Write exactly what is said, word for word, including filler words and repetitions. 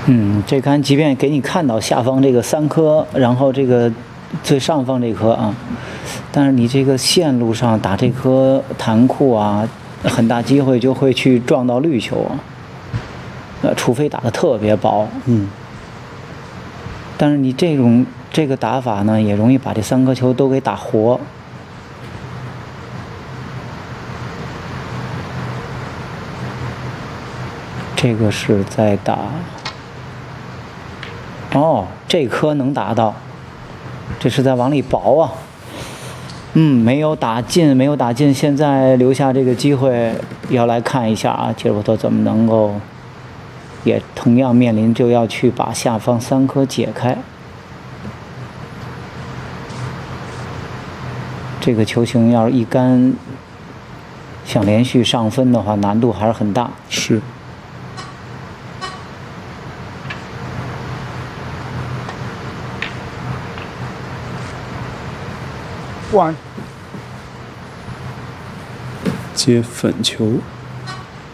嗯，这杆即便给你看到下方这个三颗，然后这个最上方这颗啊，但是你这个线路上打这颗弹库啊，很大机会就会去撞到绿球啊。呃，除非打得特别薄。 嗯。 但是你这种这个打法呢，也容易把这三颗球都给打活。这个是在打。哦，这颗能打到，这是在往里薄啊。嗯，没有打进，没有打进。现在留下这个机会，要来看一下啊，吉尔伯特怎么能够，也同样面临就要去把下方三颗解开。这个球形要是一杆想连续上分的话，难度还是很大。 是。 One， 接粉球。